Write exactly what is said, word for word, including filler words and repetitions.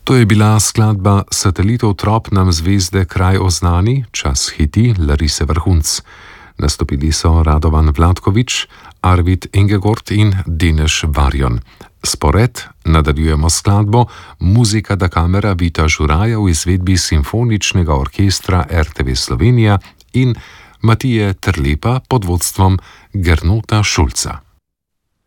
To je bila skladba Satelitov trop nam zvezde kraj oznani, čas hiti Larise Vrhunc. Nastopili so Radovan Vlatkovič, Arvid Ingegord in Deneš Varjon. Spored nadaljujemo skladbo Muzika da kamera Vita Žuraja v izvedbi Simfoničnega orkestra R T V Slovenija in Matije Terlepa pod vodstvom Gernota Šulca.